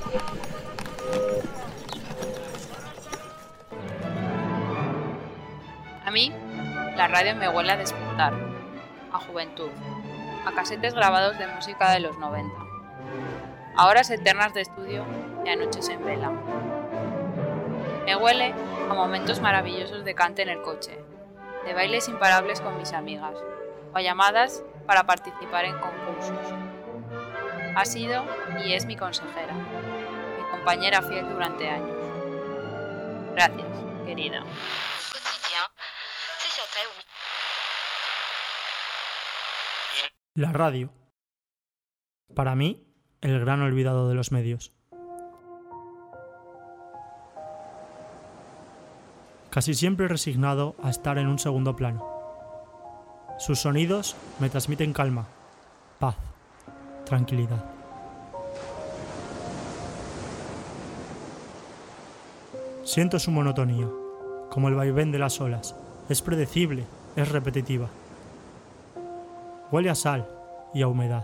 A mí, la radio me huele a despertar, a juventud, a casetes grabados de música de los 90, a horas eternas de estudio y a noches en vela. Me huele a momentos maravillosos de cante en el coche, de bailes imparables con mis amigas, o a llamadas para participar en concursos. Ha sido y es mi consejera, mi compañera fiel durante años. Gracias, querida. La radio. Para mí, el gran olvidado de los medios. Casi siempre resignado a estar en un segundo plano. Sus sonidos me transmiten calma, paz, tranquilidad. Siento su monotonía, como el vaivén de las olas. Es predecible, es repetitiva. Huele a sal y a humedad.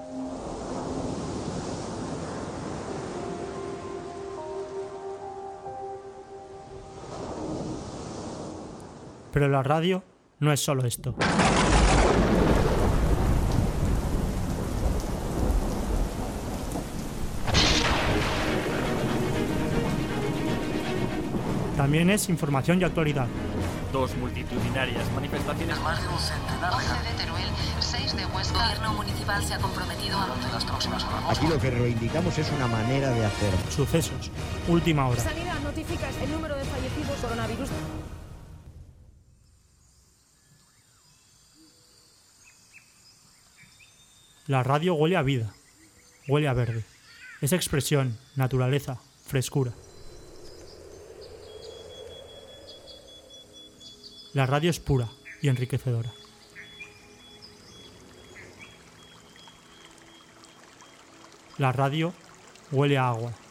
Pero la radio no es solo esto. También es información y actualidad. Dos multitudinarias manifestaciones. Más de un centenar de 11 de Teruel, 6 de Huesca. El gobierno municipal se ha comprometido durante las próximas horas. Aquí lo que reivindicamos es una manera de hacer. Sucesos. Última hora. Sanidad notifica el número de fallecidos coronavirus. La radio huele a vida. Huele a verde. Es expresión, naturaleza, frescura. La radio es pura y enriquecedora. La radio huele a agua.